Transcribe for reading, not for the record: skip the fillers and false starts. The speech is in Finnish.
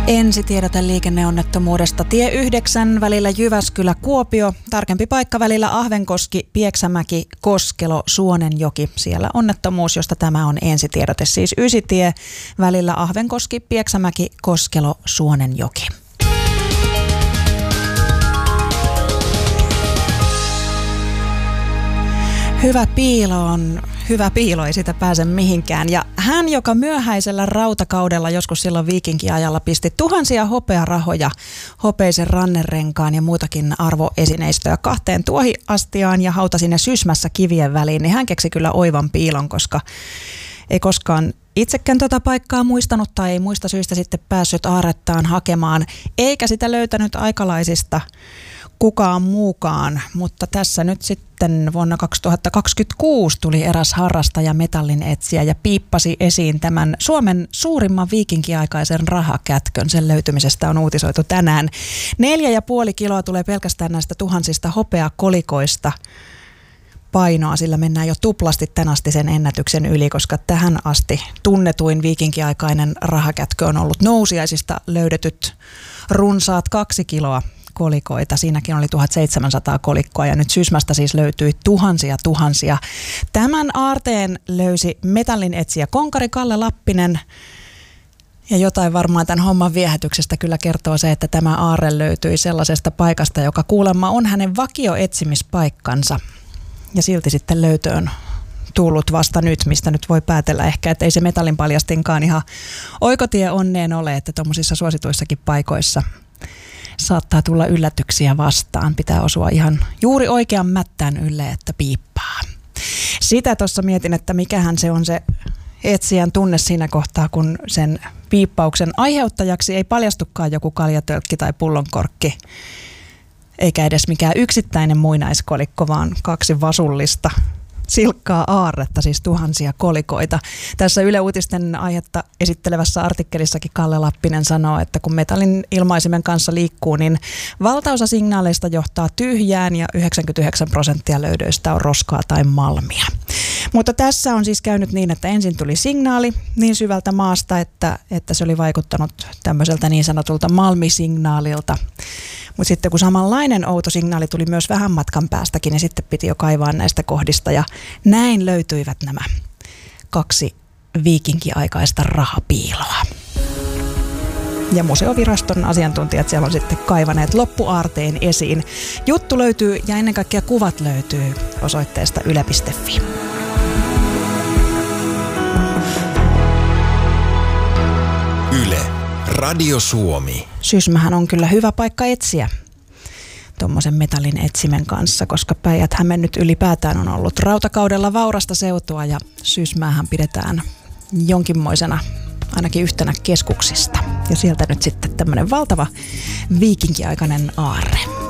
Ensitiedote liikenneonnettomuudesta. Tie 9 välillä Jyväskylä-Kuopio. Tarkempi paikka välillä Ahvenkoski, Pieksämäki, Koskelo, Suonenjoki. Siellä onnettomuus, josta tämä on ensitiedote. Siis Ysitie välillä Ahvenkoski, Pieksämäki, Koskelo, Suonenjoki. Hyvä piilo, ei sitä pääse mihinkään. Ja hän, joka myöhäisellä rautakaudella joskus silloin viikinkiajalla pisti tuhansia hopearahoja, hopeisen rannerenkaan ja muutakin arvoesineistöä 2 tuohiastiaan ja hautasi ne sysmässä kivien väliin, niin hän keksi kyllä oivan piilon, koska ei koskaan itsekään tuota paikkaa muistanut tai ei muista syystä sitten päässyt aarrettaan hakemaan, eikä sitä löytänyt aikalaisista kukaan muukaan, mutta tässä nyt sitten vuonna 2026 tuli eräs harrastaja metallin etsijä ja piippasi esiin tämän Suomen suurimman viikinkiaikaisen rahakätkön. Sen löytymisestä on uutisoitu tänään. 4,5 kiloa tulee pelkästään näistä tuhansista hopeakolikoista painoa, sillä mennään jo tuplasti tän asti sen ennätyksen yli, koska tähän asti tunnetuin viikinkiaikainen rahakätkö on ollut nousiaisista löydetyt runsaat 2 kiloa kolikoita. Siinäkin oli 1700 kolikkoa ja nyt Sysmästä siis löytyi tuhansia. Tämän aarteen löysi metallin etsijä konkari Kalle Lappinen. Ja jotain varmaan tämän homman viehätyksestä kyllä kertoo se, että tämä aarre löytyi sellaisesta paikasta, joka kuulemma on hänen vakioetsimispaikkansa. Ja silti sitten löytöön tullut vasta nyt, mistä nyt voi päätellä ehkä, että ei se metallin paljastinkaan ihan oikotie onneen ole, että tuommoisissa suosituissakin paikoissa saattaa tulla yllätyksiä vastaan. Pitää osua ihan juuri oikean mättään ylle, että piippaa. Sitä tuossa mietin, että mikähän se on se etsijän tunne siinä kohtaa, kun sen piippauksen aiheuttajaksi ei paljastukaan joku kaljatölkki tai pullonkorkki, eikä edes mikään yksittäinen muinaiskolikko, vaan 2 vasullista silkkaa aarretta, siis tuhansia kolikoita. Tässä Yle Uutisten aihetta esittelevässä artikkelissakin Kalle Lappinen sanoo, että kun metallin ilmaisimen kanssa liikkuu, niin valtaosa signaaleista johtaa tyhjään ja 99% löydöistä on roskaa tai malmia. Mutta tässä on siis käynyt niin, että ensin tuli signaali niin syvältä maasta, että se oli vaikuttanut tämmöiseltä niin sanotulta malmisignaalilta. Mutta sitten kun samanlainen outo signaali tuli myös vähän matkan päästäkin, niin sitten piti jo kaivaa näistä kohdista. Ja näin löytyivät nämä 2 viikinkiaikaista rahapiiloa. Ja museoviraston asiantuntijat siellä on sitten kaivaneet loppuaarteen esiin. Juttu löytyy ja ennen kaikkea kuvat löytyy osoitteesta yle.fi. Yle. Radio Suomi. Sysmähän on kyllä hyvä paikka etsiä tuommoisen metallin etsimen kanssa, koska Päijät-Häme nyt ylipäätään on ollut rautakaudella vaurasta seutua ja Sysmäähän pidetään jonkinmoisena ainakin yhtenä keskuksista. Ja sieltä nyt sitten tämmöinen valtava viikinkiaikainen aarre.